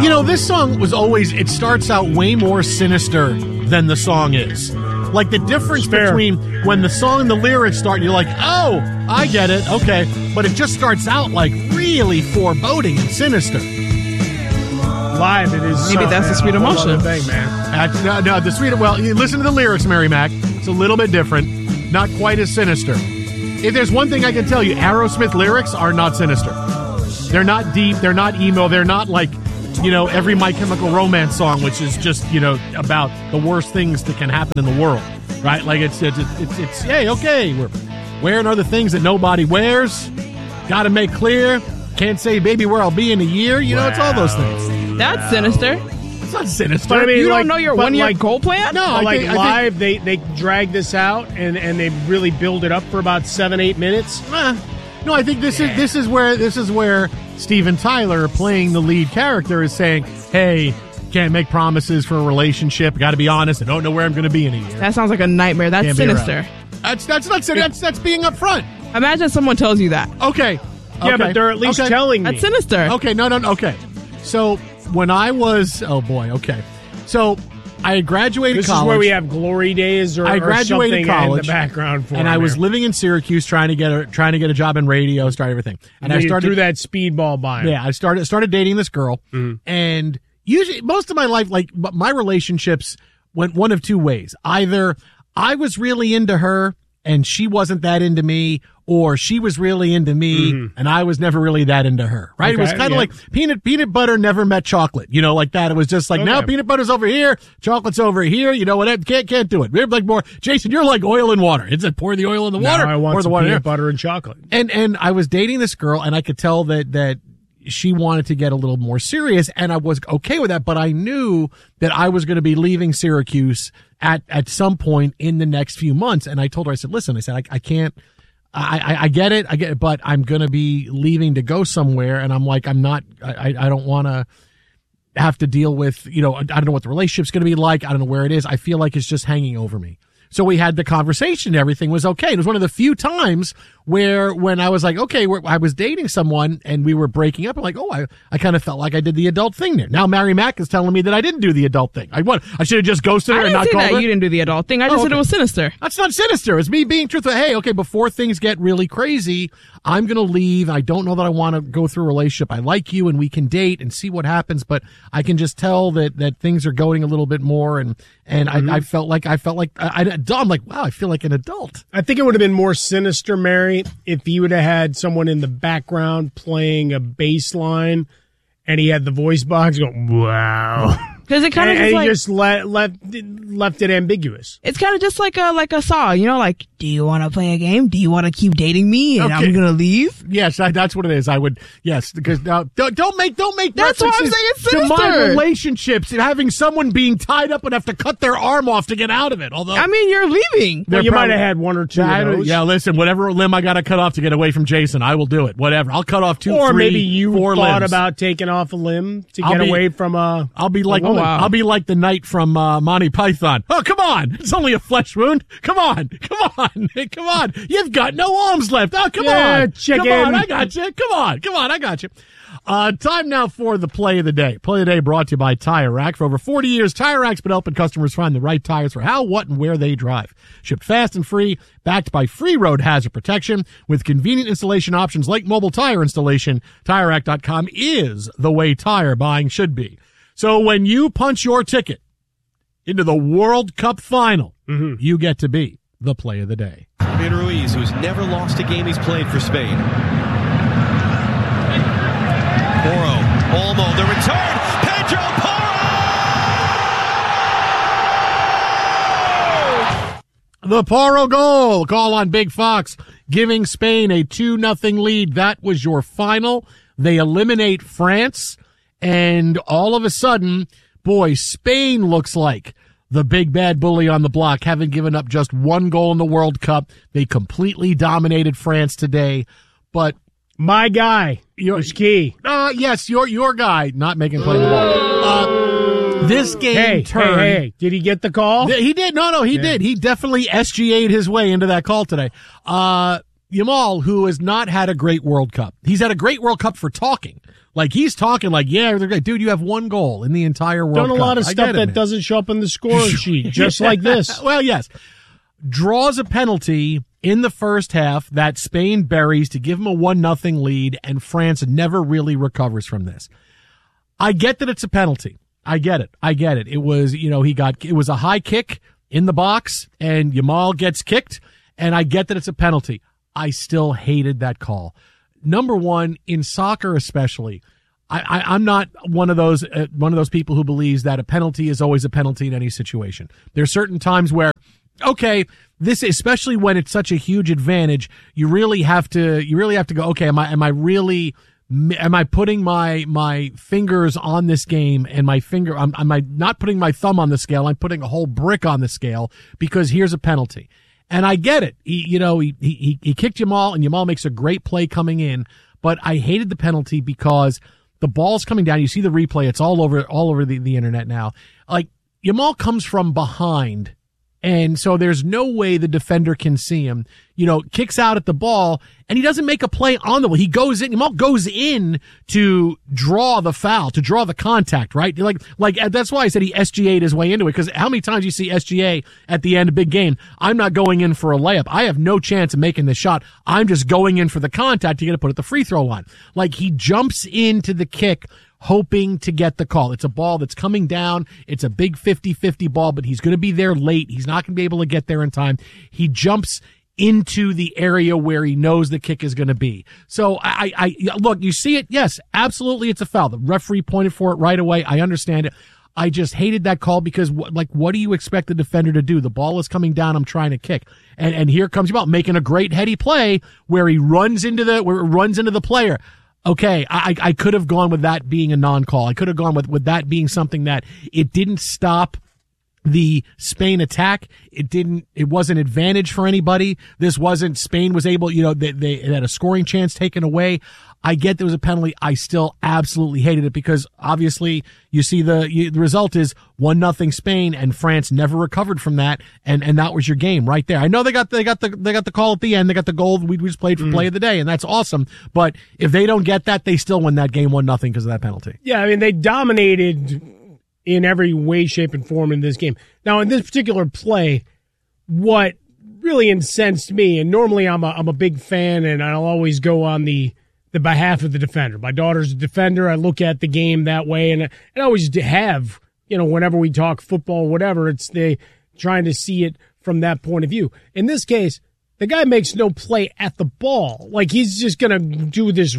You know, this song was always, it starts out way more sinister than the song is. Like the difference between when the song and the lyrics start, you're like, oh, I get it, okay. But it just starts out like really foreboding and sinister. Live, it is. Maybe that's the sweet emotion. Thing, man. No, the sweet. Well, you listen to the lyrics, Mary Mac. It's a little bit different, not quite as sinister. If there's one thing I can tell you, Aerosmith lyrics are not sinister. They're not deep. They're not emo. They're not like, you know, every My Chemical Romance song, which is just, you know, about the worst things that can happen in the world, right? Like it's hey, okay, we're wearing other things that nobody wears. Got to make clear. Can't say, baby, where I'll be in a year. You know, it's all those things. That's sinister. It's not sinister. But I mean, you don't know your 1 year goal plan? No, I think live, they drag this out and they really build it up for about 7-8 minutes. No, I think this is where Steven Tyler, playing the lead character, is saying, hey, can't make promises for a relationship. Got to be honest. I don't know where I'm going to be in a year. That sounds like a nightmare. That's sinister. That's not sinister. That's being upfront. Imagine someone tells you that. Okay. Yeah, but they're at least telling me. That's sinister. Okay, no. Okay. So when I was, oh boy, okay. So I had graduated college. This is where we have glory days or something college, in the background for. And I was living in Syracuse trying to get a job in radio, start everything. And I started through that speedball bio. Yeah, I started dating this girl, and usually most of my life, like my relationships went one of two ways. Either I was really into her and she wasn't that into me, or she was really into me and I was never really that into her, right? Okay, it was kind of like peanut butter never met chocolate, you know, like that. It was just like, now peanut butter's over here, chocolate's over here, you know what, can't do it. We're like more, Jason, you're like oil and water. It's like pour the oil in the water. I want pour the some water peanut butter and chocolate. And I was dating this girl and I could tell that she wanted to get a little more serious, and I was okay with that, but I knew that I was going to be leaving Syracuse at some point in the next few months. And I told her, I said, listen, I can't, I get it, but I'm going to be leaving to go somewhere. And I'm like, I don't want to have to deal with, you know, I don't know what the relationship's going to be like. I don't know where it is. I feel like it's just hanging over me. So we had the conversation. Everything was okay. It was one of the few times when I was like, okay, I was dating someone and we were breaking up. I'm like, oh, I kind of felt like I did the adult thing there. Now Mary Mac is telling me that I didn't do the adult thing. I should have just ghosted her and not called her. You didn't do the adult thing. I just said it was sinister. That's not sinister. It's me being truthful. Hey, okay, before things get really crazy, I'm going to leave. I don't know that I want to go through a relationship. I like you and we can date and see what happens, but I can just tell that things are going a little bit more. And I felt like I'm like, wow, I feel like an adult. I think it would have been more sinister, Mary, if you would have had someone in the background playing a bass line and he had the voice box going, wow. Because it kind of he just left it ambiguous. It's kind of just like a song, you know, like, do you want to play a game? Do you want to keep dating me? And I'm gonna leave. Yes, that's what it is. I would, yes, because now don't make. That's why I'm saying it's sinister. To my relationships and having someone being tied up and have to cut their arm off to get out of it. Although I mean, you're leaving. Well, you might have had one or two of those. Yeah, listen, whatever limb I got to cut off to get away from Jason, I will do it. Whatever, I'll cut off 2, 3, 4 limbs. Or maybe you thought about taking off a limb to get away from a. I'll be like the knight from Monty Python. Oh, come on! It's only a flesh wound. Come on! You've got no arms left. Oh, come on! Chicken. Come on! I got you. Come on! I got you. Time now for the play of the day. Play of the day brought to you by Tire Rack. For over 40 years, Tire Rack's been helping customers find the right tires for how, what, and where they drive. Shipped fast and free, backed by free road hazard protection, with convenient installation options like mobile tire installation. TireRack.com is the way tire buying should be. So when you punch your ticket into the World Cup final, you get to be the play of the day. Fabian Ruiz, who's never lost a game he's played for Spain. Porro, Olmo, the return, Pedro Porro! The Porro goal, call on Big Fox, giving Spain a 2-0 lead. That was your final. They eliminate France, and all of a sudden, boy, Spain looks like the big bad bully on the block, having given up just 1 goal in the World Cup. They completely dominated France today, but my guy was key. Yes, your guy not making play the ball. This game turned. Hey, did he get the call? He did. No, he did. He definitely SGA'd his way into that call today. Yamal, who has not had a great World Cup. He's had a great World Cup for talking. Like, he's talking like, yeah, they're great. Dude, you have one goal in the entire World Cup. Done a lot of stuff that man. doesn't show up on the scoring sheet, just like this. Well, yes. Draws a penalty in the first half that Spain buries to give him a 1-0 lead, and France never really recovers from this. I get that it's a penalty. I get it. It was, it was a high kick in the box, and Yamal gets kicked, and I get that it's a penalty. I still hated that call. Number one, in soccer especially, I'm not one of those people who believes that a penalty is always a penalty in any situation. There are certain times where, okay, this, especially when it's such a huge advantage, you really have to go, okay, am I putting my fingers on this game, and am I not putting my thumb on the scale? I'm putting a whole brick on the scale because here's a penalty. And I get it. He kicked Yamal, and Yamal makes a great play coming in, but I hated the penalty because the ball's coming down. You see the replay. It's all over the internet now. Like, Yamal comes from behind, and so there's no way the defender can see him. Kicks out at the ball, and he doesn't make a play on the ball. Yamal goes in to draw the foul, to draw the contact, right? Like that's why I said he SGA'd his way into it, because how many times you see SGA at the end of a big game? I'm not going in for a layup. I have no chance of making the shot. I'm just going in for the contact to get it put at the free throw line. Like, he jumps into the kick hoping to get the call. It's a ball that's coming down. It's a big 50-50 ball, but he's going to be there late. He's not going to be able to get there in time. He jumps into the area where he knows the kick is going to be. So I look, you see it. Yes, absolutely. It's a foul. The referee pointed for it right away. I understand it. I just hated that call because what do you expect the defender to do? The ball is coming down. I'm trying to kick. And here comes Yamal making a great heady play where he runs into the player. Okay, I could have gone with that being a non-call. I could have gone with that being something that it didn't stop the Spain attack. It wasn't advantage for anybody. This wasn't, Spain was able, they had a scoring chance taken away. I get there was a penalty. I still absolutely hated it because obviously you see the result is 1-0 Spain, and France never recovered from that. And that was your game right there. I know they got the call at the end. They got the goal. We just played for play of the day, and that's awesome. But if they don't get that, they still win that game 1-0 because of that penalty. Yeah. I mean, they dominated in every way, shape, and form in this game. Now, in this particular play, what really incensed me, and normally I'm a big fan, and I'll always go on the behalf of the defender. My daughter's a defender. I look at the game that way, and I always have, whenever we talk football, whatever, it's trying to see it from that point of view. In this case, the guy makes no play at the ball. Like, he's just going to do this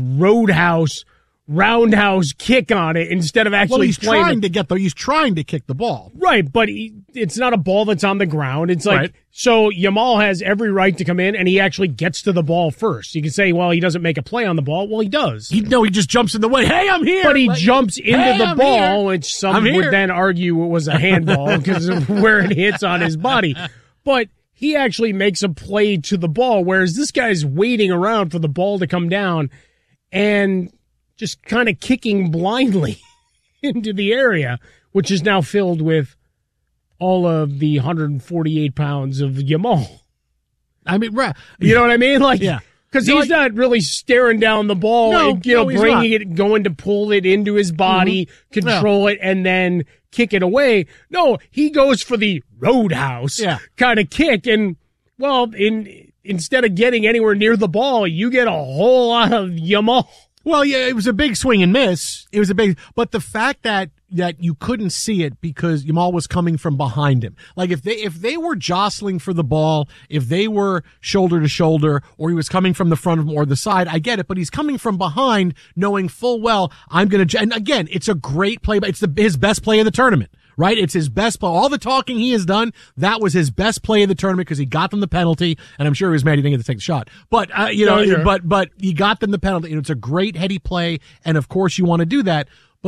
roundhouse kick on it instead of actually playing. He's trying to kick the ball. Right, but it's not a ball that's on the ground. It's like, right. So Yamal has every right to come in, and he actually gets to the ball first. You can say, well, he doesn't make a play on the ball. Well, he does. He just jumps in the way. Hey, I'm here. But he jumps into the ball, which some would then argue it was a handball because of where it hits on his body. But he actually makes a play to the ball, whereas this guy's waiting around for the ball to come down and just kind of kicking blindly into the area, which is now filled with all of the 148 pounds of Yamal. I mean, right. You know what I mean? Like, yeah. Because he's not really staring down the ball and bringing it, going to pull it into his body, control it, and then kick it away. No, he goes for the roadhouse kind of kick. And, well, instead of getting anywhere near the ball, you get a whole lot of Yamal. Well, yeah, it was a big swing and miss. But the fact that you couldn't see it because Yamal was coming from behind him. Like, if they were jostling for the ball, if they were shoulder to shoulder, or he was coming from the front of him or the side, I get it. But he's coming from behind, knowing full well and again, it's a great play, but it's his best play of the tournament. Right? It's his best play. All the talking he has done, that was his best play of the tournament because he got them the penalty, and I'm sure he was mad he didn't get to take the shot. But, but he got them the penalty, and it's a great heady play, and of course you want to do that,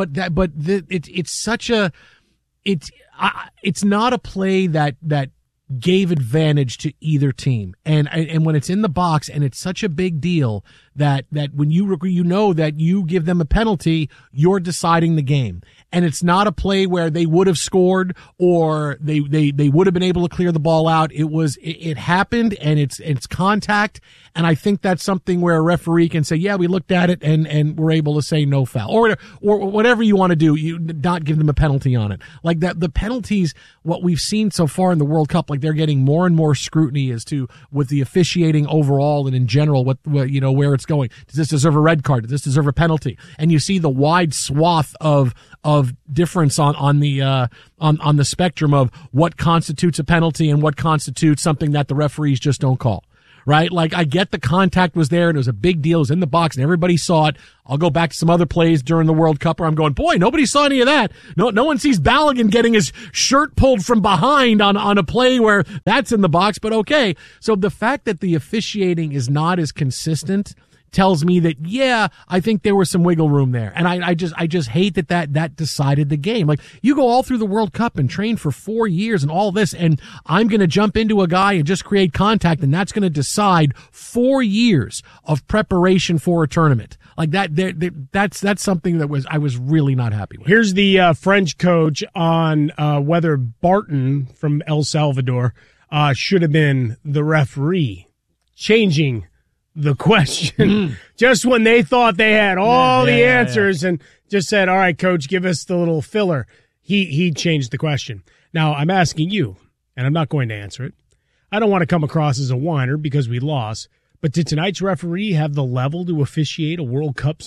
it's not a play that gave advantage to either team. And when it's in the box and it's such a big deal that when you know that you give them a penalty, you're deciding the game. And it's not a play where they would have scored or they would have been able to clear the ball out. It happened and it's contact. And I think that's something where a referee can say, yeah, we looked at it and we're able to say no foul or whatever you want to do. You not give them a penalty on it. Like that, the penalties, what we've seen so far in the World Cup, like they're getting more and more scrutiny as to with the officiating overall and in general, what where it's going. Does this deserve a red card? Does this deserve a penalty? And you see the wide swath of difference on the spectrum of what constitutes a penalty and what constitutes something that the referees just don't call. Right? Like, I get the contact was there and it was a big deal. It was in the box and everybody saw it. I'll go back to some other plays during the World Cup where I'm going, boy, nobody saw any of that. No one sees Balogun getting his shirt pulled from behind on a play where that's in the box, but okay. So the fact that the officiating is not as consistent tells me that, yeah, I think there was some wiggle room there. And I just hate that decided the game. Like, you go all through the World Cup and train for 4 years and all this, and I'm going to jump into a guy and just create contact, and that's going to decide 4 years of preparation for a tournament. Like that's something that I was really not happy with. Here's the French coach on whether Barton from El Salvador should have been the referee, changing the question just when they thought they had all the answers and just said, all right, coach, give us the little filler. He changed the question. Now, I'm asking you, and I'm not going to answer it. I don't want to come across as a whiner because we lost, but did tonight's referee have the level to officiate a World Cup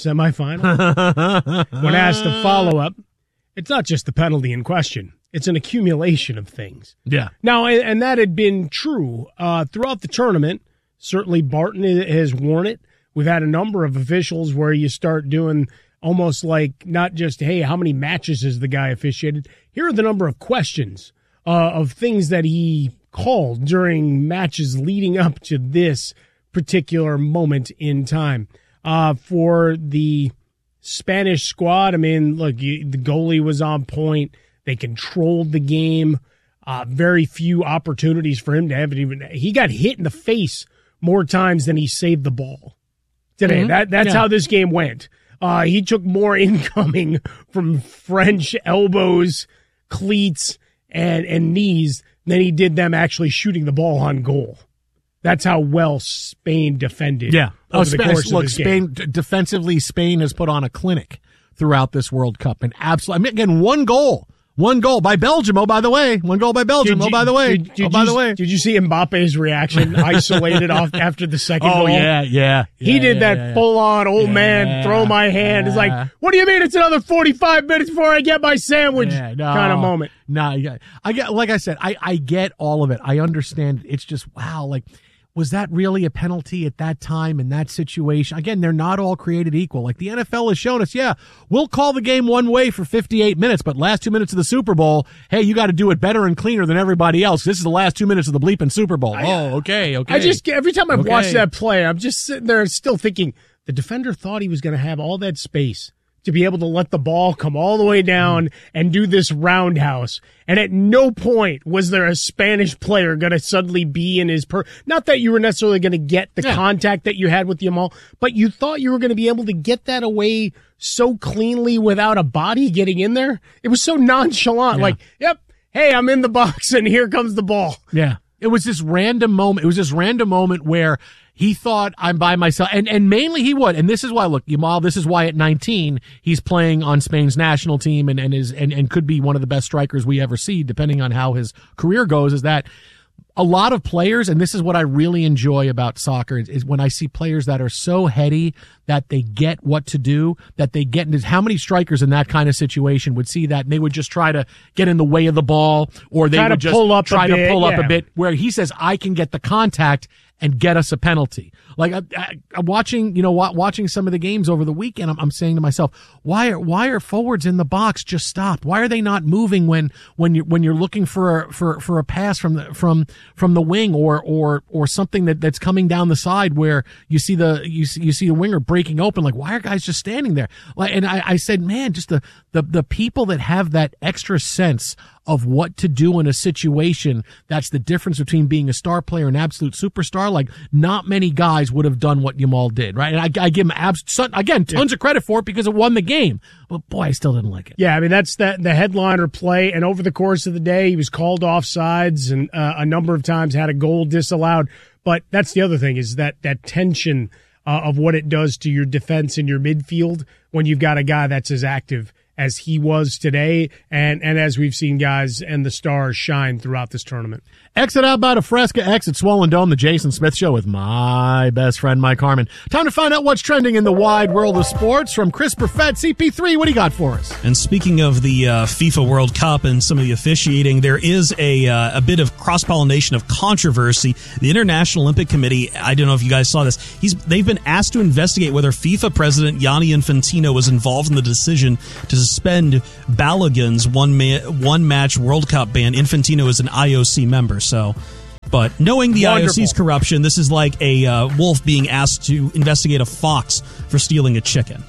semifinal? When asked to follow up, it's not just the penalty in question. It's an accumulation of things. Yeah. Now, and that had been true throughout the tournament. Certainly Barton has worn it. We've had a number of officials where you start doing almost like not just, hey, how many matches has the guy officiated? Here are the number of questions of things that he called during matches leading up to this particular moment in time. For the Spanish squad, I mean, look, the goalie was on point. They controlled the game. Very few opportunities for him to have it even. He got hit in the face more times than he saved the ball today. That's how this game went. He took more incoming from French elbows, cleats, and knees than he did them actually shooting the ball on goal. That's how well Spain defended. Yeah. Over the course of this Spain game. Defensively, Spain has put on a clinic throughout this World Cup. And absolutely, I mean, again, one goal by Belgium. Oh, by the way, one goal by Belgium. By the way. Did you see Mbappe's reaction isolated off after the second goal? Oh, yeah. He did that full-on old man, throw my hand. It's like, what do you mean it's another 45 minutes before I get my sandwich kind of moment? No, I get, like I said, I get all of it. I understand. It's just, wow, like, was that really a penalty at that time in that situation? Again, they're not all created equal. Like the NFL has shown us, yeah, we'll call the game one way for 58 minutes, but last 2 minutes of the Super Bowl, hey, you got to do it better and cleaner than everybody else. This is the last 2 minutes of the bleeping Super Bowl. Okay. I just, every time I've watched that play, I'm just sitting there still thinking the defender thought he was going to have all that space to be able to let the ball come all the way down and do this roundhouse. And at no point was there a Spanish player going to suddenly be in his not that you were necessarily going to get the contact that you had with Yamal, but you thought you were going to be able to get that away so cleanly without a body getting in there. It was so nonchalant. Like, yep, hey, I'm in the box and here comes the ball. Yeah. It was this random moment. It was this random moment where he thought I'm by myself, and mainly he would. And this is why, look, Yamal, this is why at 19 he's playing on Spain's national team and could be one of the best strikers we ever see, depending on how his career goes. Is that a lot of players, and this is what I really enjoy about soccer, is when I see players that are so heady that they get what to do, that they get into. How many strikers in that kind of situation would see that and they would just try to get in the way of the ball, or they would just try to pull up a bit, where he says, I can get the contact and get us a penalty. Like I'm watching some of the games over the weekend, I'm saying to myself, why are forwards in the box just stopped? Why are they not moving when you're looking for a pass from the wing or something that's coming down the side where you see the winger breaking open? Like, why are guys just standing there? Like, and I said, man, just the people that have that extra sense of what to do in a situation. That's the difference between being a star player and absolute superstar. Like, not many guys would have done what Yamal did, right? And I give him tons of credit for it because it won the game. But boy, I still didn't like it. Yeah, I mean, that's the headliner play. And over the course of the day, he was called offsides and a number of times had a goal disallowed. But that's the other thing, is that tension of what it does to your defense and your midfield when you've got a guy that's as active as he was today, and as we've seen guys and the stars shine throughout this tournament. Exit out by Fresca, exit Swollen Dome, the Jason Smith Show with my best friend, Mike Harmon. Time to find out what's trending in the wide world of sports from Chris Perfett. CP3, what do you got for us? And speaking of the FIFA World Cup and some of the officiating, there is a bit of cross-pollination of controversy. The International Olympic Committee, I don't know if you guys saw this, they've been asked to investigate whether FIFA President Gianni Infantino was involved in the decision to suspend Balogun's one-match World Cup ban. Infantino is an IOC member, but knowing the IOC's corruption, this is like a wolf being asked to investigate a fox for stealing a chicken.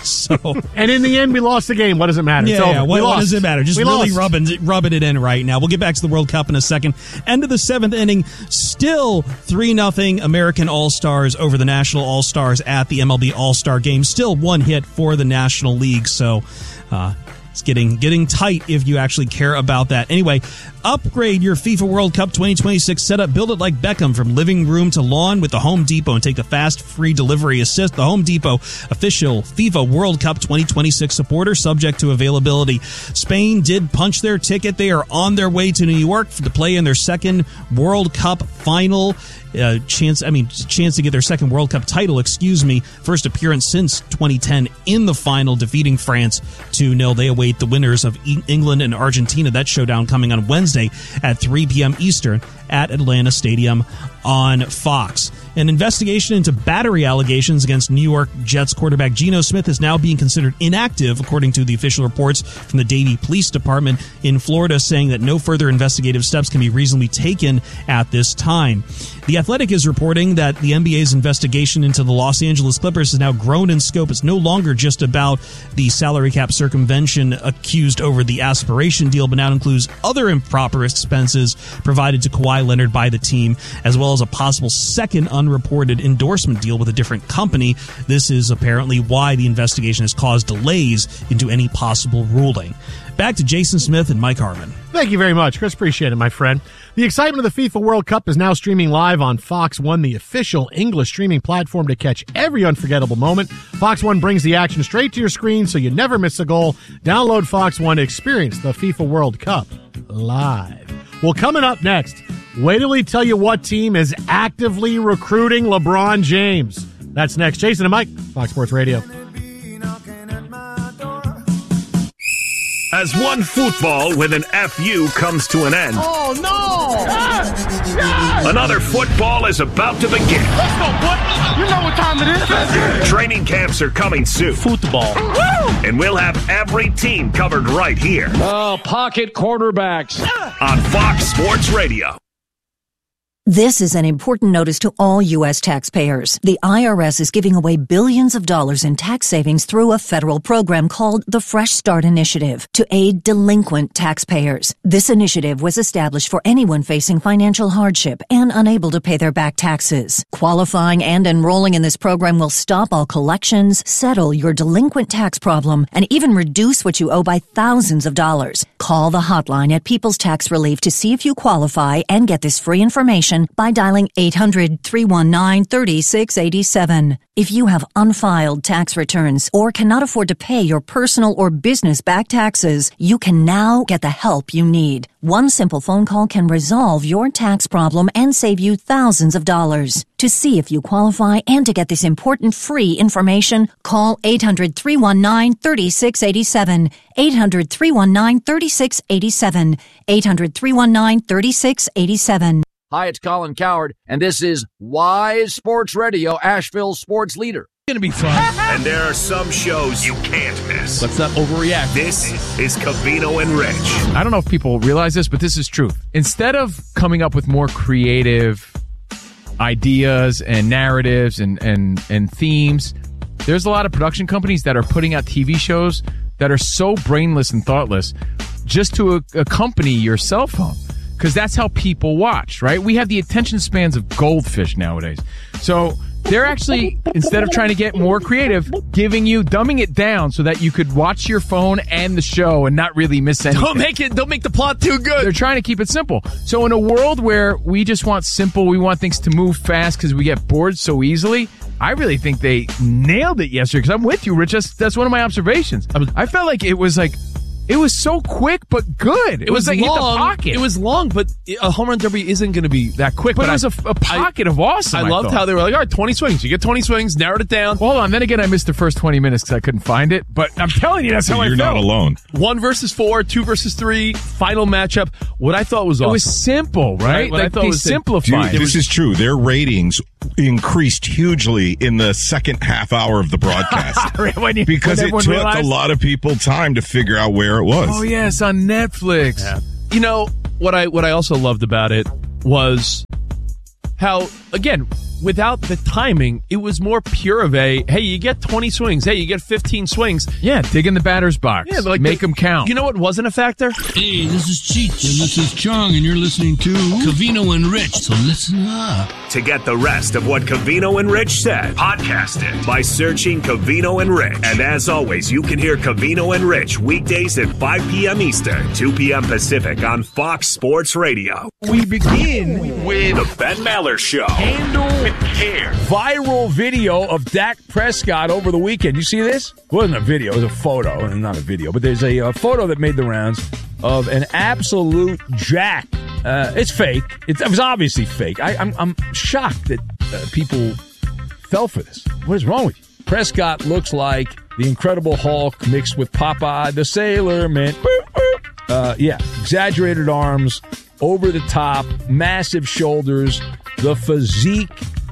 And in the end, we lost the game. What does it matter? Yeah, what does it matter? Just really rubbing it in right now. We'll get back to the World Cup in a second. End of the seventh inning, still 3-0 American All-Stars over the National All-Stars at the MLB All-Star Game. Still one hit for the National League, so it's getting tight if you actually care about that. Anyway, upgrade your FIFA World Cup 2026 setup. Build it like Beckham from living room to lawn with the Home Depot and take the fast, free delivery assist. The Home Depot, official FIFA World Cup 2026 supporter, subject to availability. Spain did punch their ticket. They are on their way to New York to play in their second World Cup final. Chance to get their second World Cup title, first appearance since 2010 in the final, defeating France 2-0. They await the winners of England and Argentina. That showdown coming on Wednesday at 3 p.m. Eastern at Atlanta Stadium on Fox. An investigation into battery allegations against New York Jets quarterback Geno Smith is now being considered inactive, according to the official reports from the Davie Police Department in Florida, saying that no further investigative steps can be reasonably taken at this time. The Athletic is reporting that the NBA's investigation into the Los Angeles Clippers has now grown in scope. It's no longer just about the salary cap circumvention accused over the aspiration deal, but now includes other improper expenses provided to Kawhi Leonard by the team, as well as a possible second unreported endorsement deal with a different company. This is apparently why the investigation has caused delays into any possible ruling. Back to Jason Smith and Mike Harmon. Thank you very much, Chris. Appreciate it, my friend. The excitement of the FIFA World Cup is now streaming live on Fox One, the official English streaming platform to catch every unforgettable moment. Fox One brings the action straight to your screen so you never miss a goal. Download Fox One to experience the FIFA World Cup live. Well, coming up next, wait till we tell you what team is actively recruiting LeBron James. That's next. Jason and Mike, Fox Sports Radio. As one football with an FU comes to an end. Oh, no! Yes! Another football is about to begin. Let's go, boy! You know what time it is. Training camps are coming soon. Football. And we'll have every team covered right here. Oh, pocket quarterbacks. On Fox Sports Radio. This is an important notice to all U.S. taxpayers. The IRS is giving away billions of dollars in tax savings through a federal program called the Fresh Start Initiative to aid delinquent taxpayers. This initiative was established for anyone facing financial hardship and unable to pay their back taxes. Qualifying and enrolling in this program will stop all collections, settle your delinquent tax problem, and even reduce what you owe by thousands of dollars. Call the hotline at People's Tax Relief to see if you qualify and get this free information by dialing 800-319-3687. If you have unfiled tax returns or cannot afford to pay your personal or business back taxes, you can now get the help you need. One simple phone call can resolve your tax problem and save you thousands of dollars. To see if you qualify and to get this important free information, call 800-319-3687. 800-319-3687. 800-319-3687. Hi, it's Colin Cowherd, and this is Wise Sports Radio, Asheville's sports leader. It's going to be fun. And there are some shows you can't miss. Let's not overreact. This is Covino and Rich. I don't know if people realize this, but this is truth. Instead of coming up with more creative ideas and narratives and themes, there's a lot of production companies that are putting out TV shows that are so brainless and thoughtless just to accompany your cell phone. Because that's how people watch, right? We have the attention spans of goldfish nowadays. So they're actually, instead of trying to get more creative, dumbing it down so that you could watch your phone and the show and not really miss anything. Don't make the plot too good. They're trying to keep it simple. So in a world where we just want simple, we want things to move fast because we get bored so easily, I really think they nailed it yesterday. Because I'm with you, Rich. That's one of my observations. I felt like it was so quick but good. It was like long. Hit the pocket. It was long, but a home run derby isn't going to be that quick. But it was a pocket of awesome. I loved how they were like, all right, 20 swings. You get 20 swings, narrowed it down. Hold on. Then again, I missed the first 20 minutes because I couldn't find it. But I'm telling you, that's how I felt. You're not alone. 1 versus 4, 2 versus 3, final matchup. What I thought was awesome. It was simple, right? What I thought was simplified. Dude, this is true. Their ratings increased hugely in the second half hour of the broadcast because it took a lot of people time to figure out where it was. Oh yes, on Netflix. Yeah. You know what I also loved about it was how, again, without the timing, it was more pure of a, hey, you get 20 swings. Hey, you get 15 swings. Yeah, dig in the batter's box. Yeah, like make them count. You know what wasn't a factor? Hey, this is Cheech, and this is Chong, and you're listening to Covino and Rich, so listen up. To get the rest of what Covino and Rich said, podcast it by searching Covino and Rich. And as always, you can hear Covino and Rich weekdays at 5 p.m. Eastern, 2 p.m. Pacific on Fox Sports Radio. We begin with The Ben Maller Show. Handle with care. Viral video of Dak Prescott over the weekend. You see this? It wasn't a video. It was a photo. Not a video, but there's a photo that made the rounds of an absolute jack. It's fake. It was obviously fake. I'm shocked that people fell for this. What is wrong with you? Prescott looks like the Incredible Hulk mixed with Popeye the Sailor Man. Exaggerated arms, over the top, massive shoulders, the physique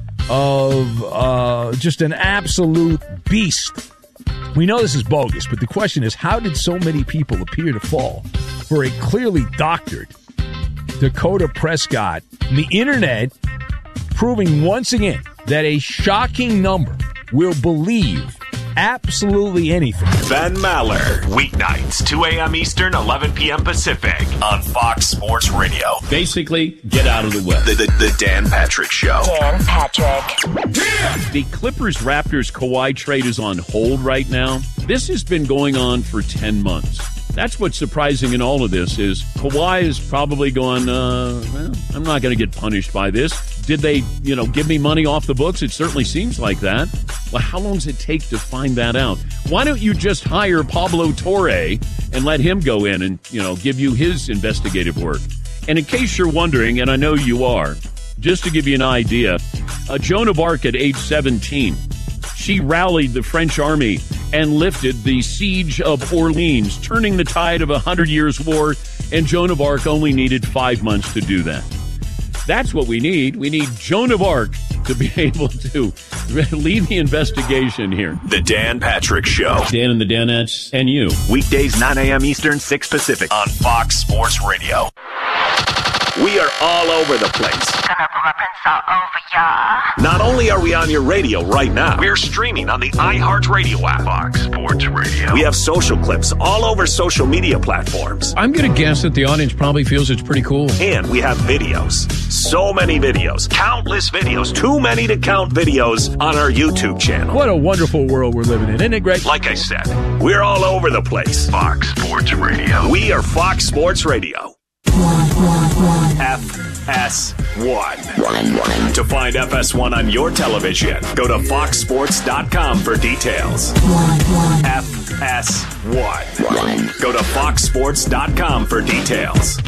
of just an absolute beast. We know this is bogus, but the question is, how did so many people appear to fall for a clearly doctored Dakota Prescott? The internet proving once again that a shocking number will believe absolutely anything. Ben Maller, weeknights, 2 a.m. Eastern, 11 p.m. Pacific on Fox Sports Radio. Basically, get out of the way. The Dan Patrick Show. Dan Patrick. The Clippers-Raptors Kawhi trade is on hold right now. This has been going on for 10 months. That's what's surprising in all of this is Kawhi is probably going, I'm not going to get punished by this. Did they, give me money off the books? It certainly seems like that. Well, how long does it take to find that out? Why don't you just hire Pablo Torre and let him go in and, give you his investigative work? And in case you're wondering, and I know you are, just to give you an idea, Joan of Arc at age 17, she rallied the French army and lifted the siege of Orleans, turning the tide of 100 Years' War, and Joan of Arc only needed 5 months to do that. That's what we need. We need Joan of Arc to be able to lead the investigation here. The Dan Patrick Show. Dan and the Danettes and you. Weekdays, 9 a.m. Eastern, 6 Pacific on Fox Sports Radio. We are all over the place. Gonna pull up and all over ya. Not only are we on your radio right now, we're streaming on the iHeartRadio app. Fox Sports Radio. We have social clips all over social media platforms. I'm going to guess that the audience probably feels it's pretty cool. And we have videos. So many videos. Countless videos. Too many to count videos on our YouTube channel. What a wonderful world we're living in. Isn't it great? Like I said, we're all over the place. Fox Sports Radio. We are Fox Sports Radio. FS1. To find FS1 on your television, go to foxsports.com for details. FS1. Go to foxsports.com for details.